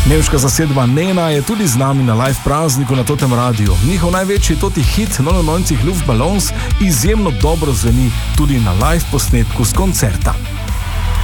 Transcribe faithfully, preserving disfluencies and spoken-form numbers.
Nemška zasedba Nena je tudi z nami na live prazniku na Totem radiju. Njihov največji toti hit neundevetdeset Luftballons izjemno dobro zveni tudi na live posnetku z koncerta.